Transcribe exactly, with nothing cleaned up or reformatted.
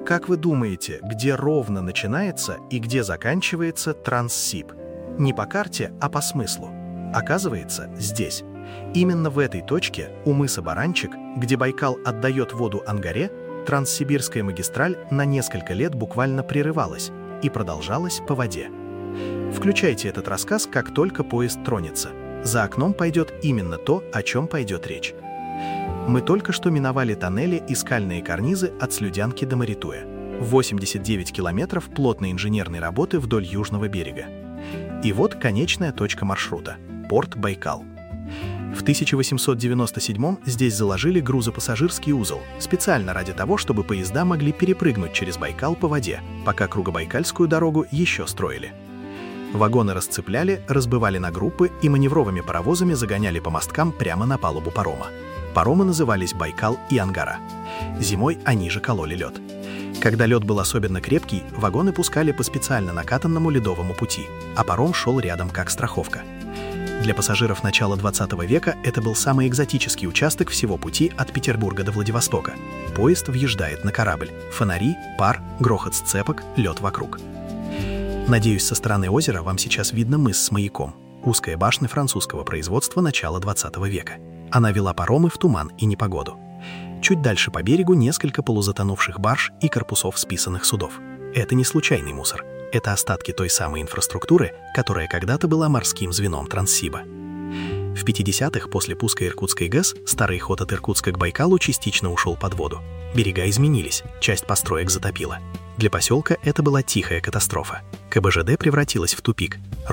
Как вы думаете, где ровно начинается и где заканчивается Транссиб? Не по карте, а по смыслу. Оказывается, здесь. Именно в этой точке, у мыса Баранчик, где Байкал отдает воду Ангаре, Транссибирская магистраль на несколько лет буквально прерывалась и продолжалась по воде. Включайте этот рассказ, как только поезд тронется. За окном пойдет именно то, о чем пойдет речь. Мы только что миновали тоннели и скальные карнизы от Слюдянки до Маритуя. восемьдесят девять километров плотной инженерной работы вдоль южного берега. И вот конечная точка маршрута – порт Байкал. В тысяча восемьсот девяносто седьмом здесь заложили грузопассажирский узел, специально ради того, чтобы поезда могли перепрыгнуть через Байкал по воде, пока Кругобайкальскую дорогу еще строили. Вагоны расцепляли, разбивали на группы и маневровыми паровозами загоняли по мосткам прямо на палубу парома. Паромы назывались Байкал и Ангара. Зимой они же кололи лед. Когда лед был особенно крепкий, вагоны пускали по специально накатанному ледовому пути, а паром шел рядом как страховка. Для пассажиров начала двадцатого века это был самый экзотический участок всего пути от Петербурга до Владивостока. Поезд въезжает на корабль. Фонари, пар, грохот сцепок, лед вокруг. Надеюсь, со стороны озера вам сейчас видно мыс с маяком. Узкая башня французского производства начала двадцатого века. Она вела паромы в туман и непогоду. Чуть дальше по берегу несколько полузатонувших барж и корпусов списанных судов. Это не случайный мусор. Это остатки той самой инфраструктуры, которая когда-то была морским звеном Транссиба. В пятидесятых, после пуска Иркутской ГЭС, старый ход от Иркутска к Байкалу частично ушел под воду. Берега изменились, часть построек затопило. Для поселка это была тихая катастрофа. КБЖД превратилась в тупик.